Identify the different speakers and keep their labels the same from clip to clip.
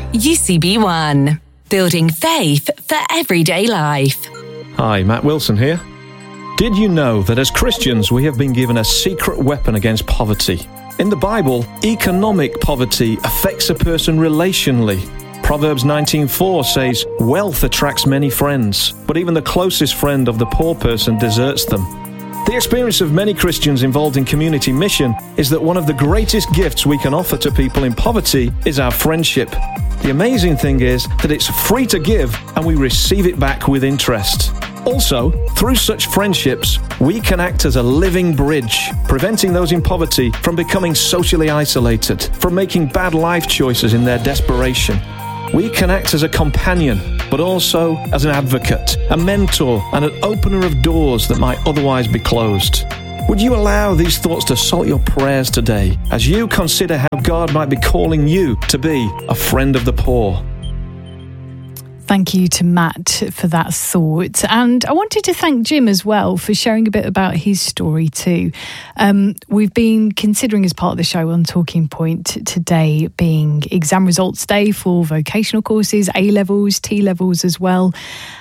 Speaker 1: UCB One. Building faith for everyday life.
Speaker 2: Hi, Matt Wilson here. Did you know that as Christians we have been given a secret weapon against poverty? In the Bible, economic poverty affects a person relationally. Proverbs 19:4 says, "Wealth attracts many friends, but even the closest friend of the poor person deserts them." The experience of many Christians involved in community mission is that one of the greatest gifts we can offer to people in poverty is our friendship. The amazing thing is that it's free to give and we receive it back with interest. Also, through such friendships, we can act as a living bridge, preventing those in poverty from becoming socially isolated, from making bad life choices in their desperation. We can act as a companion, but also as an advocate, a mentor, and an opener of doors that might otherwise be closed. Would you allow these thoughts to salt your prayers today as you consider how God might be calling you to be a friend of the poor?
Speaker 3: Thank you to Matt for that thought. And I wanted to thank Jim as well for sharing a bit about his story too. We've been considering as part of the show on Talking Point today being exam results day for vocational courses, A-levels, T-levels as well.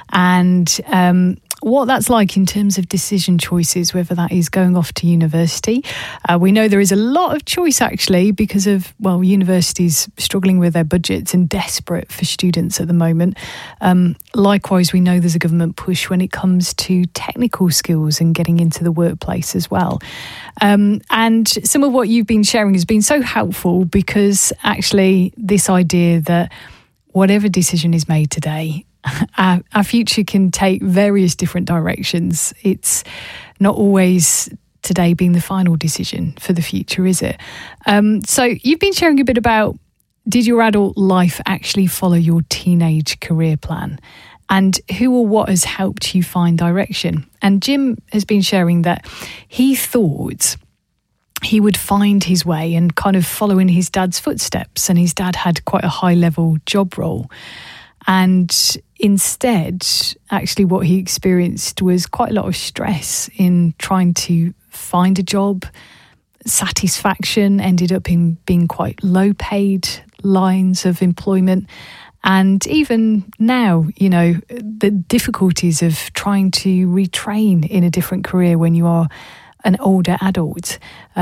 Speaker 3: And what that's like in terms of decision choices, whether that is going off to university. We know there is a lot of choice actually because of, universities struggling with their budgets and desperate for students at the moment. Likewise, we know there's a government push when it comes to technical skills and getting into the workplace as well. And some of what you've been sharing has been so helpful because actually this idea that whatever decision is made today, our future can take various different directions. It's not always today being the final decision for the future, is it? So you've been sharing a bit about, did your adult life actually follow your teenage career plan? And who or what has helped you find direction? And Jim has been sharing that he thought he would find his way and kind of follow in his dad's footsteps. And his dad had quite a high-level job role. And instead, actually what he experienced was quite a lot of stress in trying to find a job. Satisfaction ended up in being quite low paid lines of employment. And even now, the difficulties of trying to retrain in a different career when you are an older adult.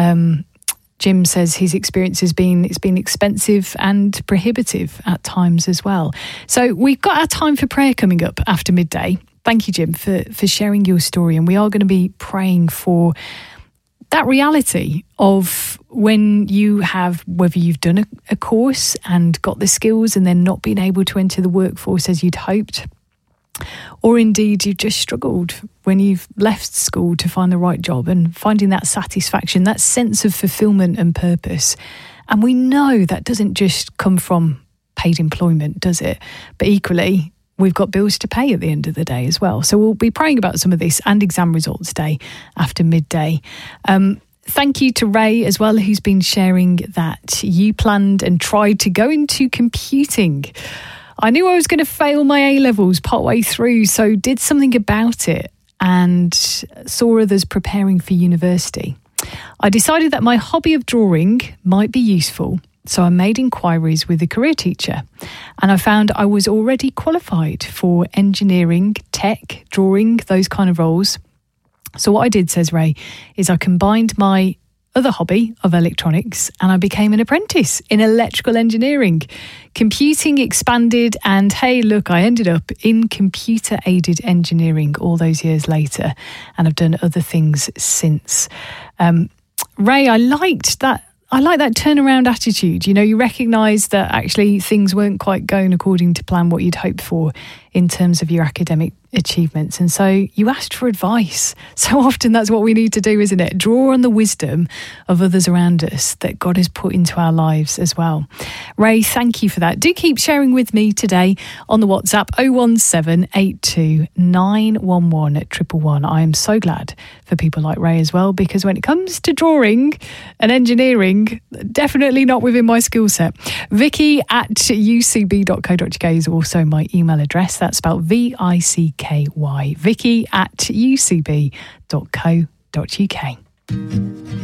Speaker 3: Jim says his experience has been expensive and prohibitive at times as well. So we've got our time for prayer coming up after midday. Thank you, Jim, for sharing your story. And we are going to be praying for that reality of when you have, whether you've done a course and got the skills and then not been able to enter the workforce as you'd hoped, or indeed you've just struggled when you've left school to find the right job and finding that satisfaction, that sense of fulfillment and purpose. And we know that doesn't just come from paid employment, does it? But equally, we've got bills to pay at the end of the day as well. So we'll be praying about some of this and exam results day after midday. Thank you to Ray as well, who's been sharing that you planned and tried to go into computing. I knew I was going to fail my A-levels partway through, so did something about it and saw others preparing for university. I decided that my hobby of drawing might be useful, so I made inquiries with a career teacher, and I found I was already qualified for engineering, tech, drawing, those kind of roles. So what I did, says Ray, is I combined my other hobby of electronics and I became an apprentice in electrical engineering. Computing expanded and hey, look, I ended up in computer-aided engineering all those years later, and I've done other things since. Ray, I like that turnaround attitude. You recognise that actually things weren't quite going according to plan, what you'd hoped for in terms of your academic achievements. And so you asked for advice. So often that's what we need to do, isn't it? Draw on the wisdom of others around us that God has put into our lives as well. Ray, thank you for that. Do keep sharing with me today on the WhatsApp 01782 911 111. I am so glad for people like Ray as well, because when it comes to drawing and engineering, definitely not within my skill set. Vicky at ucb.co.uk is also my email address. That's spelled VICKY. Vicky at ucb.co.uk.